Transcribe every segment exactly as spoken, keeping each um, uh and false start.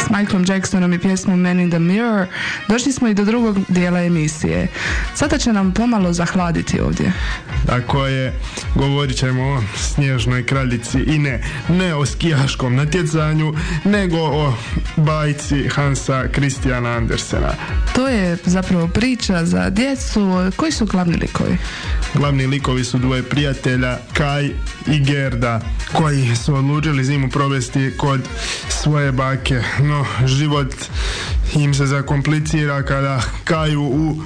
S Michaelom Jacksonom i pjesmom Man in the Mirror došli smo i do drugog dijela emisije. Sada će nam pomalo zahladiti ovdje. Tako je, govorit ćemo o Snježnoj kraljici i ne, ne o skijaškom natjecanju, nego o bajci Hansa Christiana Andersena. To je zapravo priča za djecu. Koji su glavni likovi? Glavni likovi su dvoje prijatelja, Kaj i Gerda, koji su odlučili zimu provesti kod svoje bake. No, život im se zakomplicira kada Kaju u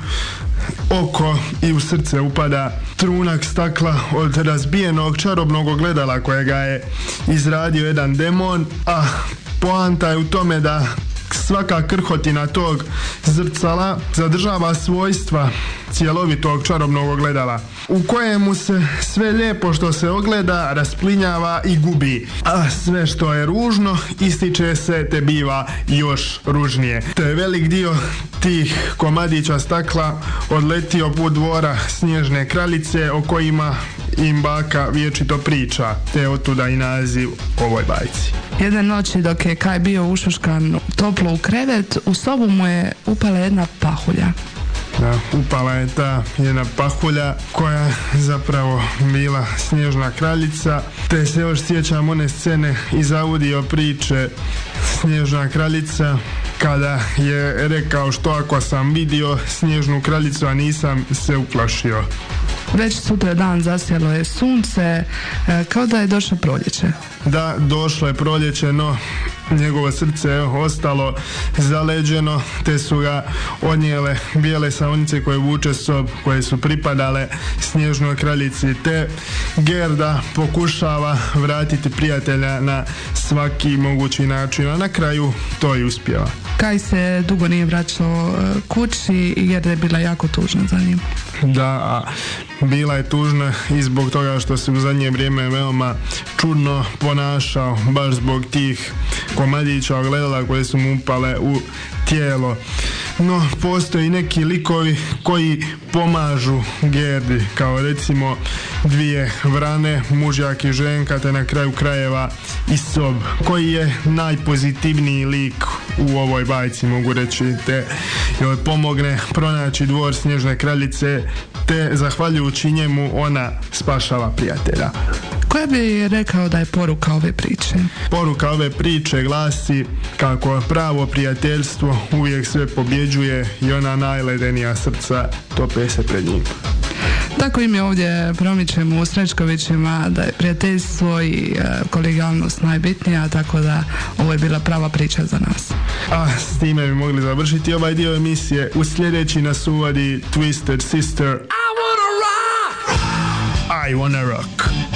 oko i u srce upada trunak stakla od razbijenog čarobnog ogledala kojega je izradio jedan demon, a poanta je u tome da svaka krhotina tog zrcala zadržava svojstva cjelovitog čarobnog ogledala, u kojemu se sve lijepo što se ogleda rasplinjava i gubi, a sve što je ružno ističe se te biva još ružnije. Te je velik dio tih komadića stakla odletio put dvora Snježne kraljice, o kojima im baka vječito priča, te otuda i naziv ovoj bajci. Jedne noći dok je Kaj bio ušuškan toplo u krevet, u sobu mu je upala jedna pahulja. Da, upala je ta jedna pahulja koja zapravo bila Snježna kraljica, te se još sjećam one scene iz audio priče Snježna kraljica kada je rekao što ako sam vidio Snježnu kraljicu, a nisam se uplašio. Već sutra dan zasjelo je sunce, kao da je došlo proljeće. Da, došlo je proljeće, no njegovo srce je ostalo zaleđeno, te su ga odnijele bijele saonice koje vuče sob, koje su pripadale Snježnoj kraljici, te Gerda pokušava vratiti prijatelja na svaki mogući način, a na kraju to i uspjeva. Kaj se dugo nije vraćao kući i Gerda je bila jako tužna za njim. Da, a bila je tužna i zbog toga što se u zadnje vrijeme veoma čudno ponašao, baš zbog tih komadića ogledala koje su mu upale u tijelo. No, postoji neki likovi koji pomažu Gerdi, kao recimo dvije vrane, mužjak i ženka, te na kraju krajeva i sob, koji je najpozitivniji lik u ovoj bajci, mogu reći, te joj pomogne pronaći dvor Snježne kraljice, te zahvaljujući njemu ona spašava prijatelja. Koja bi rekao da je poruka ove priče? Poruka ove priče glasi kako pravo prijateljstvo uvijek sve pobjeđuje i ona najledenija srca tope se pred njim. Tako im je ovdje promičemo u Srećkovićima da je prijateljstvo i e, kolegijalnost najbitnija, tako da ovo je bila prava priča za nas. A s time bi mogli završiti ovaj dio emisije. U sljedeći nas uvodi Twisted Sister. I wanna rock! I wanna rock!